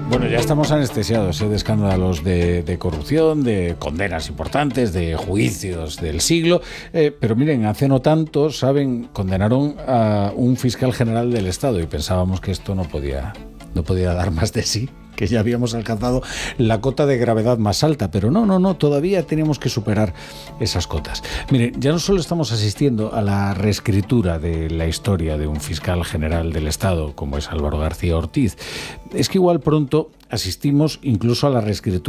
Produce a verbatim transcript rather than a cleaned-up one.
Bueno, ya estamos anestesiados ¿eh? de escándalos de, de corrupción, de condenas importantes, de juicios del siglo. Eh, pero miren, hace no tanto, ¿saben? Condenaron a un fiscal general del Estado y pensábamos que esto no podía, no podía dar más de sí, que ya habíamos alcanzado la cota de gravedad más alta, pero no, no, no, todavía tenemos que superar esas cotas. Miren, ya no solo estamos asistiendo a la reescritura de la historia de un fiscal general del Estado, como es Álvaro García Ortiz, es que igual pronto asistimos incluso a la reescritura